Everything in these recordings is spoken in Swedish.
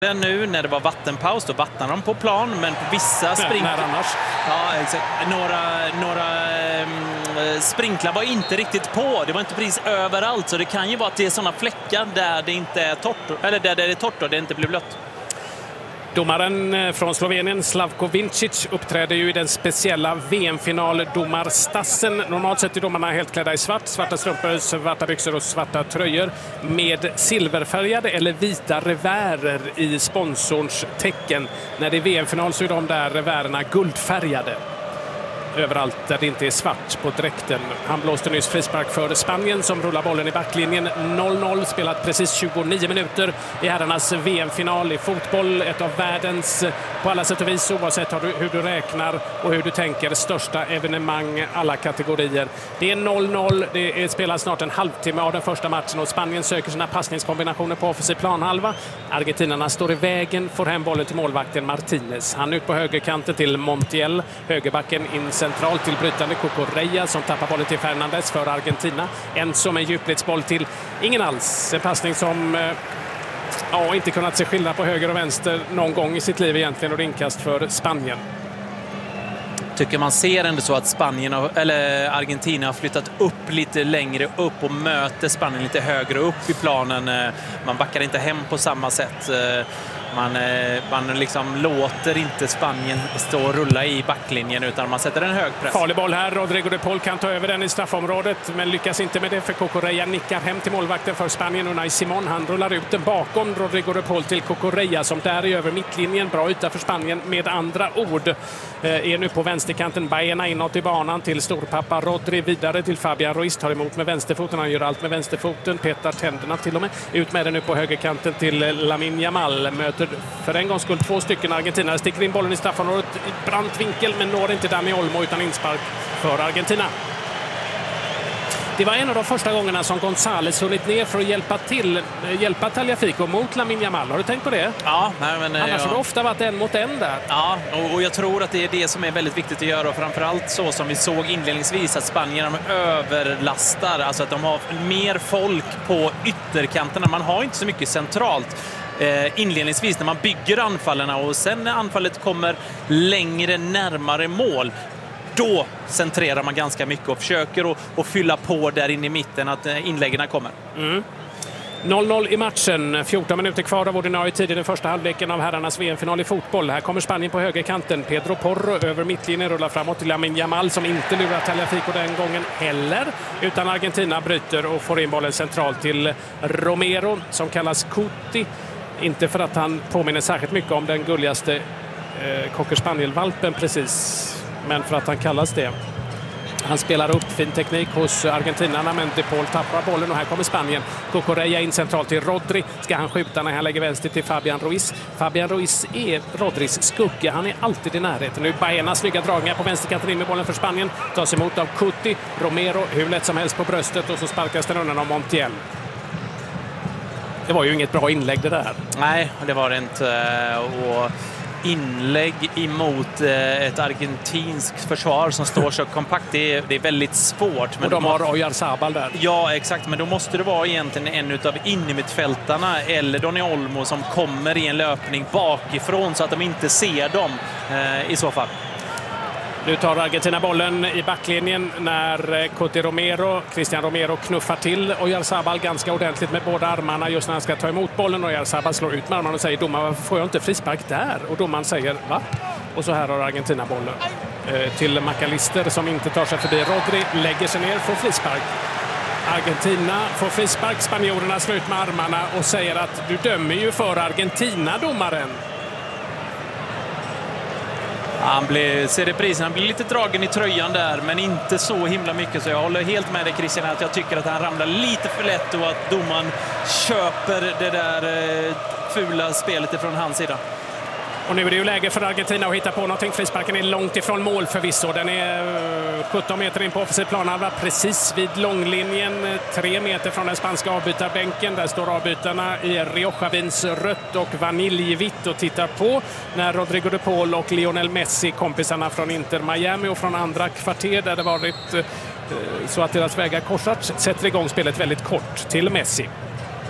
Nu när det var vattenpaus, då vattnade de på plan, men på vissa sprinklar var inte riktigt på. Det var inte precis överallt, så det kan ju vara att det är sådana fläckar där det inte är torrt, eller där det är torrt och det inte blir blött. Domaren från Slovenien, Slavko Vincic, uppträder ju i den speciella VM-final domarstassen. Normalt sett är domarna helt klädda i svart, svarta strumpor, svarta byxor och svarta tröjor med silverfärgade eller vita revärer i sponsorns tecken. När det är VM-final så är de där revärerna guldfärgade. Överallt där det inte är svart på dräkten. Han blåste nyss frispark för Spanien som rullar bollen i backlinjen. 0-0, spelat precis 29 minuter i herrarnas VM-final i fotboll. Ett av världens, på alla sätt och vis, oavsett hur du räknar och hur du tänker, största evenemang alla kategorier. Det är 0-0, det är spelat snart en halvtimme av den första matchen och Spanien söker sina passningskombinationer på offensiv planhalva. Argentinarna står i vägen, får hem bollen till målvakten Martinez. Han ut på högerkanten till Montiel, högerbacken in centralt till brytande Cucurella som tappar bollen till Fernandes för Argentina. En som en djupledsboll till ingen alls. En passning som inte kunnat se skillnad på höger och vänster någon gång i sitt liv egentligen, och det är inkast för Spanien. Tycker man ser ändå så att Argentina har flyttat upp lite längre upp och möter Spanien lite högre upp i planen. Man backar inte hem på samma sätt. Man liksom låter inte Spanien stå och rulla i backlinjen, utan man sätter en hög press. Farlig boll här. Rodrigo de Paul kan ta över den i straffområdet, men lyckas inte med det för Cucurella nickar hem till målvakten för Spanien. Unai Simon, han rullar ut den bakom Rodrigo de Paul till Cucurella som där är över mittlinjen. Bra yta för Spanien med andra ord. Är nu på vänsterkanten. Baena inåt i banan till storpappa Rodri, vidare till Fabian Ruiz, tar emot med vänsterfoten. Han gör allt med vänsterfoten, petar tänderna till och med. Ut med den nu på högerkanten till Lamine Yamal. Möter för en gångs skull 2 stycken argentinare, sticker in bollen i straffområdet i brant vinkel, men når inte Dani Olmo utan inspark för Argentina. Det var en av de första gångerna som González hunnit ner för att hjälpa Tagliafico mot Lamine Yamal. Har du tänkt på det? Ja. Annars har det ofta varit en mot en där. Ja, och jag tror att det är det som är väldigt viktigt att göra, och framförallt så som vi såg inledningsvis att Spanien överlastar, alltså att de har mer folk på ytterkanterna. Man har inte så mycket centralt inledningsvis när man bygger anfallarna, och sen när anfallet kommer längre närmare mål, då centrerar man ganska mycket och försöker att fylla på där inne i mitten att inläggen kommer. 0-0 i matchen, 14 minuter kvar av ordinarie tid i den första halvleken av herrarnas VM-final i fotboll. Här kommer Spanien på högerkanten. Pedro Porro över mittlinjen, rullar framåt till Lamine Yamal som inte lurar Tagliafico den gången heller, utan Argentina bryter och får in bollen centralt till Romero som kallas Cuti. Inte för att han påminner särskilt mycket om den gulligaste Cocker Spaniel-valpen precis, men för att han kallas det. Han spelar upp fin teknik hos argentinarna, men de Paul tappar bollen och här kommer Spanien. Cucurella in centralt till Rodri. Ska han skjuta när han lägger vänster till Fabian Ruiz. Fabian Ruiz är Rodris skugga. Han är alltid i närheten. Nu Baena, snygga dragningar på vänsterkanten in med bollen för Spanien. Tas emot av Cuti. Romero hur lätt som helst på bröstet och så sparkas den undan av Montiel. Det var ju inget bra inlägg det där. Nej, det var det inte. Och inlägg emot ett argentinskt försvar som står så kompakt, det är väldigt svårt. Men och de har Oyarzabal där. Ja, exakt. Men då måste det vara egentligen en av innermittfältarna eller Dani Olmo som kommer i en löpning bakifrån så att de inte ser dem i så fall. Nu tar Argentina bollen i backlinjen när Cristian Romero knuffar till Oyarzabal ganska ordentligt med båda armarna just när han ska ta emot bollen. Oyarzabal slår ut med armarna och säger: domaren, varför får jag inte frispark där? Och domaren säger: va? Och så här har Argentina bollen till McAllister som inte tar sig förbi Rodri, lägger sig ner, får frispark. Argentina får frispark, spanjorerna slår ut med armarna och säger att du dömer ju för Argentina, domaren. Han blir lite dragen i tröjan där, men inte så himla mycket, så jag håller helt med dig, Christian, att jag tycker att han ramlar lite för lätt och att domaren köper det där fula spelet ifrån hans sida. Och nu är det ju läge för Argentina att hitta på någonting. Frisparken är långt ifrån mål förvisso. Den är 17 meter in på offensiv planhalva, precis vid långlinjen. 3 meter från den spanska avbytarbänken. Där står avbytarna i Rioja-vins rött och vaniljvitt och tittar på när Rodrigo de Paul och Lionel Messi, kompisarna från Inter Miami och från andra kvarter där det varit så att deras vägar korsats, sätter igång spelet väldigt kort till Messi.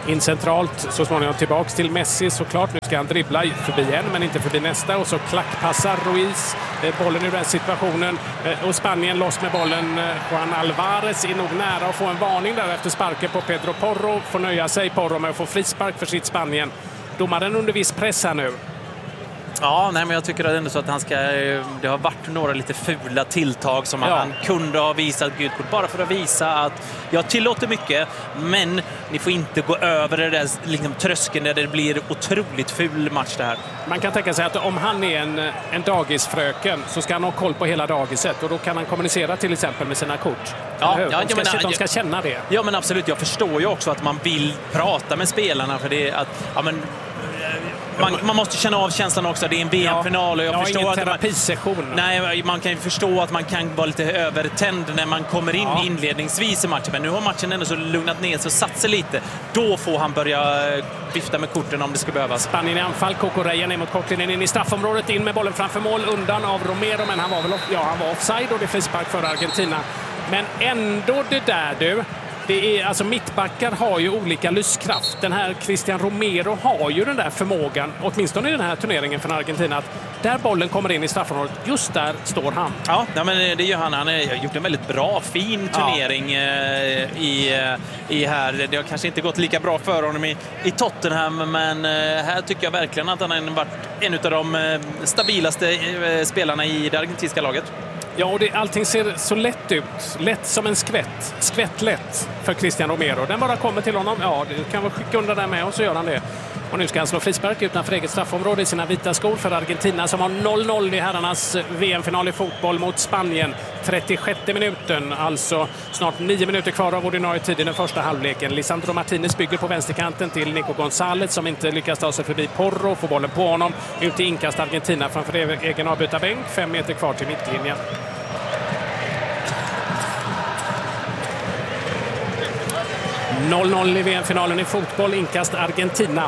In centralt, så småningom tillbaks till Messi såklart. Nu ska han dribbla förbi en, men inte förbi nästa. Och så klackpassar Ruiz bollen ur den situationen. Och Spanien loss med bollen. Juan Alvarez är nog nära att få en varning där efter sparken på Pedro Porro. Får nöja sig Porro med att få frispark för sitt Spanien. Domaren under viss press här nu. Ja, nej, men jag tycker ändå så att det har varit några lite fula tilltag som han kunde ha visat gult kort, bara för att visa att jag tillåter mycket, men ni får inte gå över det där liksom, tröskeln där det blir otroligt ful match det här. Man kan tänka sig att om han är en dagisfröken så ska han ha koll på hela dagiset, och då kan han kommunicera till exempel med sina kort. De ska känna det. Ja, men absolut. Jag förstår ju också att man vill prata med spelarna, för det är att man måste känna av känslan också. Det är en VM-final och jag förstår ingen att terapisession. Nej, man kan ju förstå att man kan vara lite övertänd när man kommer in inledningsvis i matchen. Men nu har matchen ändå så lugnat ner sig och satt sig lite. Då får han börja vifta med korten om det ska behövas. Spanien i anfall, Cucurella ner mot kortlinjen in i straffområdet, in med bollen framför mål, undan av Romero, men han var offside och det är frispark för Argentina. Men ändå det där alltså mittbackar har ju olika lystkraft. Den här Cristian Romero har ju den där förmågan, åtminstone i den här turneringen för Argentina, att där bollen kommer in i straffområdet, just där står han. Ja, men det gör han. Han har gjort en väldigt bra, fin turnering i här. Det har kanske inte gått lika bra för honom i Tottenham, men här tycker jag verkligen att han har varit en av de stabilaste spelarna i det argentinska laget. Ja, och allting ser så lätt ut. Lätt som en skvätt. Skvättlätt för Cristian Romero. Den bara kommer till honom. Ja, det kan väl skicka undan där med, och så gör han det. Och nu ska han slå frispark utanför eget straffområde i sina vita skor för Argentina, som har 0-0 i herrarnas VM-final i fotboll mot Spanien. 36 minuten, alltså snart 9 minuter kvar av ordinarie tid i den första halvleken. Lisandro Martinez bygger på vänsterkanten till Nico González, som inte lyckas ta sig förbi Porro, får bollen på honom. Ut i inkast Argentina framför egen avbytarbänk. 5 meter kvar till mittlinjen. ...0-0 i VM-finalen i fotboll, inkast Argentina.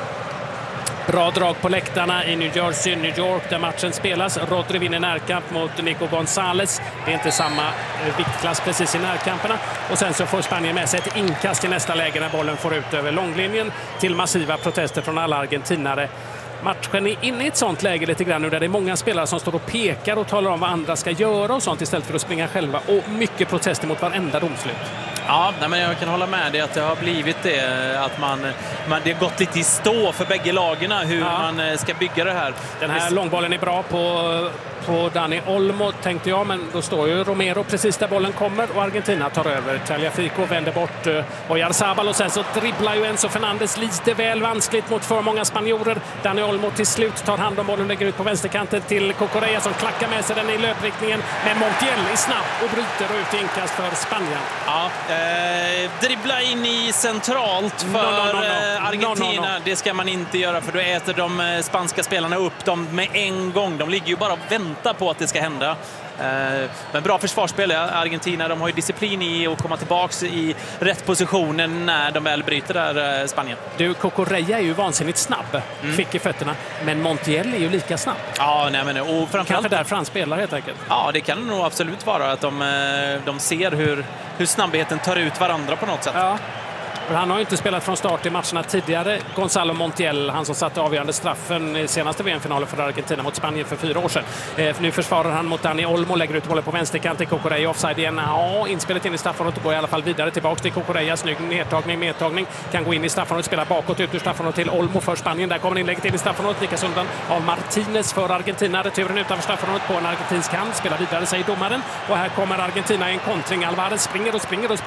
Bra drag på läktarna i New Jersey, New York, där matchen spelas. Rodri vinner närkamp mot Nico González. Det är inte samma viktklass precis i närkamperna. Och sen så får Spanien med sig ett inkast i nästa läge när bollen får ut över långlinjen, till massiva protester från alla argentinare. Matchen är inne i ett sånt läge lite grann nu, där det är många spelare som står och pekar och talar om vad andra ska göra och sånt, istället för att springa själva. Och mycket protester mot varenda domslut. Ja, men jag kan hålla med dig att det har blivit det, att det har gått lite i stå för bägge lagarna hur man ska bygga det här. Den här långbollen är bra på Dani Olmo, tänkte jag, men då står ju Romero precis där bollen kommer och Argentina tar över. Tagliafico vänder bort Oyarzabal, och sen så dribblar ju Enzo Fernandez lite väl vanskligt mot för många spanjorer. Dani Olmo till slut tar hand om bollen, lägger ut på vänsterkanten till Cucurella, som klackar med sig den i löpriktningen, men Montiel är snabb och bryter ut inkast för Spanien. Ja, dribbla in i centralt för Argentina. Det ska man inte göra, för då äter de spanska spelarna upp dem med en gång. De ligger ju bara och väntar på att det ska hända. Men bra försvarsspel. Argentina, de har ju disciplin i att komma tillbaka i rätt positionen när de väl bryter där, Spanien. Du, Cucurella är ju vansinnigt snabb. Fick i fötterna. Men Montiel är ju lika snabb. Ja, nej, men och framförallt kanske därför han spelar helt enkelt. Ja, det kan nog absolut vara att de ser hur snabbheten tar ut varandra på något sätt. Ja. Han har ju inte spelat från start i matcherna tidigare. Gonzalo Montiel, han som satte avgörande straffen i senaste VM-finalen för Argentina mot Spanien för 4 år sedan. Nu försvarar han mot Dani Olmo, lägger ut bollen på vänsterkanten. Cucurella offside igen. Ja, inspelet in i straffområdet, går i alla fall vidare tillbaka till Cucurella. Snygg medtagning. Kan gå in i straffområdet, spela bakåt ut ur straffområdet till Olmo för Spanien. Där kommer inlägget in i straffområdet. Likas undan av Martinez för Argentina. Returen utanför straffområdet på en argentinsk hand. Spelar vidare, säger domaren. Och här kommer Argentina i en kontring. Alvarez springer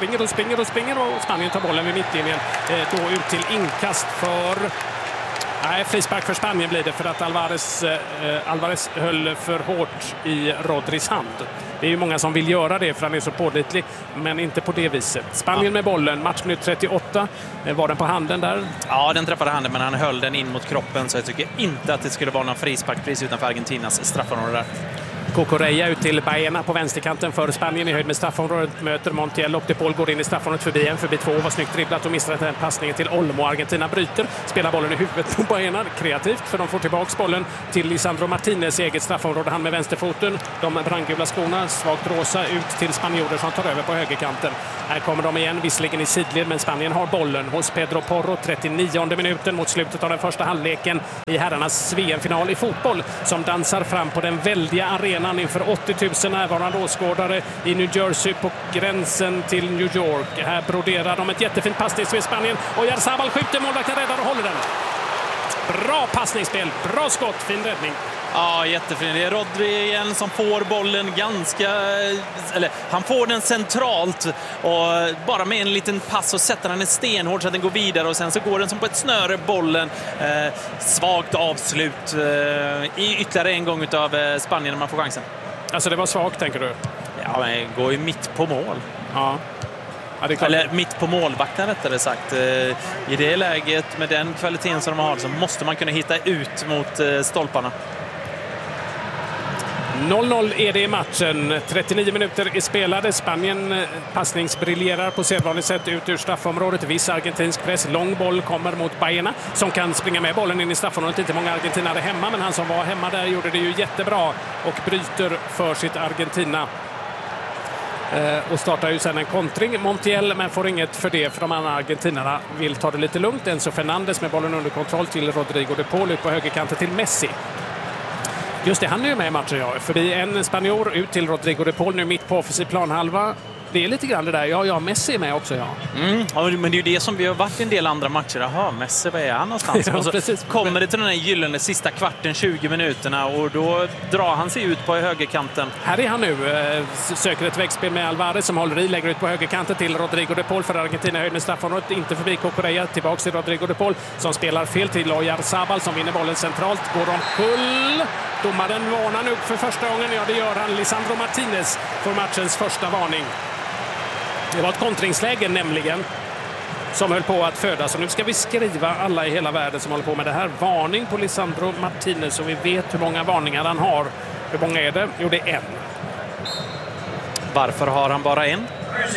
och Spanien tar bollen vid mittlinjen. Då ut till inkast för... Nej, frispark för Spanien blir det, för att Alvarez höll för hårt i Rodris hand. Det är ju många som vill göra det för han är så pålitlig, men inte på det viset. Spanien med bollen, matchminut 38. Var den på handen där? Ja, den träffade handen, men han höll den in mot kroppen, så jag tycker inte att det skulle vara någon frispark precis utanför Argentinas straffområde där. Cucurella ut till Baena på vänsterkanten för Spanien i höjd med straffområdet. Möter Montiel och De Paul går in i straffområdet förbi två. Var snyggt dribblat och missar den passningen till Olmo. Argentina bryter, spelar bollen i huvudet på Baena. Kreativt, för de får tillbaka bollen till Lisandro Martinez eget straffområde. Han med vänsterfoten. De brandgula skorna, svagt rosa, ut till spanjorer som tar över på högerkanten. Här kommer de igen, visserligen i sidled, men Spanien har bollen hos Pedro Porro. 39:e minuten mot slutet av den första halvleken i herrarnas VM-final i fotboll, som dansar fram på den väldiga arenan inför 80 000 närvarande åskådare i New Jersey på gränsen till New York. Här broderar de ett jättefint passningsspel i Spanien och Oyarzabal skjuter, målvakten räddar och håller den. Bra passningsspel, bra skott, fin räddning. Ja, jättefin. Det är Rodri igen som får bollen han får den centralt och bara med en liten pass så sätter han en stenhård så att den går vidare och sen så går den som på ett snöre bollen. Svagt avslut i ytterligare en gång utav Spanien när man får chansen. Alltså det var svagt, tänker du? Ja, men det går ju mitt på mål. Ja. Ja, eller mitt på målvakten rättare sagt. I det läget med den kvaliteten som de har så måste man kunna hitta ut mot stolparna. 0-0 är det i matchen. 39 minuter är spelade. Spanien passningsbriljerar på sedvanligt sätt ut ur straffområdet. Viss argentinsk press. Lång boll kommer mot Baena som kan springa med bollen in i straffområdet. Inte många argentinare hemma, men han som var hemma där gjorde det ju jättebra och bryter för sitt Argentina. Och startar ju sen en kontring. Montiel, men får inget för det, för de andra argentinarna vill ta det lite lugnt. Enzo Fernandes med bollen under kontroll till Rodrigo de Paul ut på högerkanten till Messi. Just det, han är ju med i matchen, ja. Förbi en spanjor ut till Rodrigo de Paul nu mitt på offensiv planhalva. Det är lite grann det där. Ja, Messi är med också, ja. Ja, men det är ju det som vi har varit i en del andra matcher. Jaha, Messi, vad är han någonstans? Ja, och så precis. kommer det till den här gyllene sista kvarten, 20 minuterna och då drar han sig ut på högerkanten. Här är han nu. Söker ett väggspel med Alvarez som håller i, lägger ut på högerkanten till Rodrigo de Paul för Argentina höjd med straffområdet. Inte förbi Cucurella, tillbaka till Rodrigo de Paul som spelar fel till Oyarzabal som vinner bollen centralt. Går omkull. Domaren varnar nu för första gången. Ja, det gör han. Lisandro Martinez får matchens första varning. Det var ett kontringsläge nämligen som höll på att födas. Och nu ska vi skriva alla i hela världen som håller på med det här. Varning på Lisandro Martinez, så vi vet hur många varningar han har. Hur många är det? Jo, det är en. Varför har han bara en?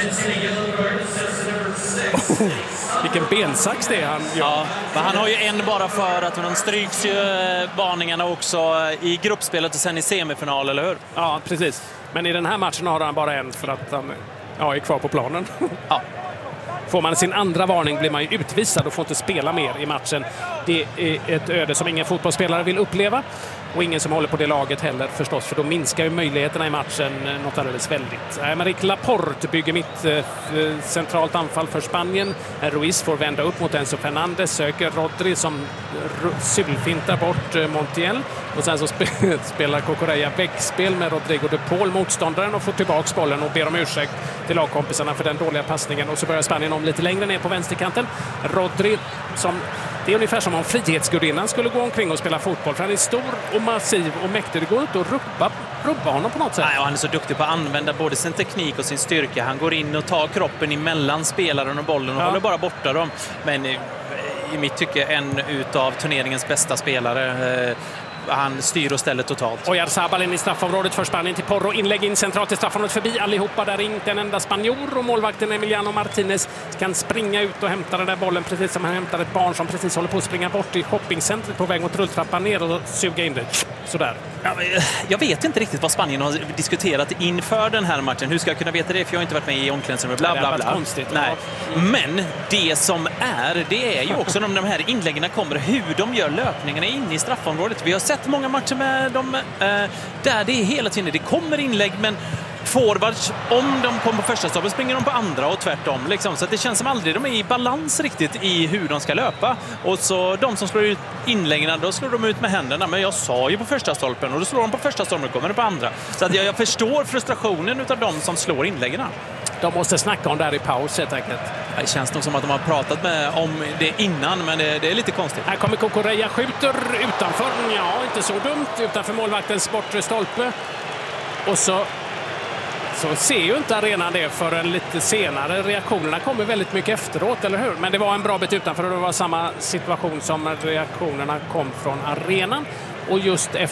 Vilken bensax det är han gör. Ja, men han har ju en bara för att han stryks ju varningarna också i gruppspelet och sen i semifinal, eller hur? Ja, precis. Men i den här matchen har han bara en för att han är kvar på planen. Ja. Får man sin andra varning blir man ju utvisad och får inte spela mer i matchen. Det är ett öde som ingen fotbollsspelare vill uppleva. Och ingen som håller på det laget heller förstås, för då minskar ju möjligheterna i matchen något alldeles väldigt. Aymeric Laporte bygger mitt centralt anfall för Spanien. Ruiz får vända upp mot Enzo Fernandes, söker Rodri som sulfintar bort Montiel. Och sen så spelar Cucurella väggspel med Rodrigo de Paul, motståndaren, och får tillbaka bollen och ber om ursäkt till lagkompisarna för den dåliga passningen. Och så börjar Spanien om lite längre ner på vänsterkanten. Rodri som... Det är ungefär som om frihetsgudinnan skulle gå omkring och spela fotboll. För han är stor och massiv och mäktig. Det går inte att rubba honom på något sätt. Nej, han är så duktig på att använda både sin teknik och sin styrka. Han går in och tar kroppen emellan spelaren och bollen och håller bara borta dem. Men i mitt tycke en utav turneringens bästa spelare. Han styr och ställer totalt. Oyarzabal in i straffområdet för Spanien till Porro. Inlägg in centralt i straffområdet förbi allihopa. Där är inte en enda spanjor. Och målvakten Emiliano Martinez kan springa ut och hämta den där bollen precis som han hämtar ett barn som precis håller på att springa bort i shoppingcentret på väg mot rulltrappan ner och suga in det. Sådär. Jag vet inte riktigt vad Spanien har diskuterat inför den här matchen. Hur ska jag kunna veta det? För jag har inte varit med i omklädningsrummet. Bla, bla, bla. Konstigt. Nej. Men det som det är ju också när de här inläggen kommer, hur de gör löpningarna in i straffområdet. Vi har sett många matcher med dem där det är hela tiden. Det kommer inlägg, men forwards, om de kommer på första stoppen springer de på andra och tvärtom. Liksom. Så att det känns som aldrig de är i balans riktigt i hur de ska löpa. Och så de som slår ut inläggen, då slår de ut med händerna. Men jag sa ju på första stolpen och då slår de på första stolpen och kommer de på andra. Så att jag förstår frustrationen utav de som slår inläggen. De måste snacka om det här i paus helt enkelt. Det känns nog som att de har pratat om det innan, men det är lite konstigt. Här kommer Cucurella, skjuter utanför. Ja, inte så dumt. Utanför målvaktens bortre stolpe. Och så ser ju inte arenan det förrän lite senare. Reaktionerna kommer väldigt mycket efteråt, eller hur? Men det var en bra bit utanför och det var samma situation som reaktionerna kom från arenan. Och just efter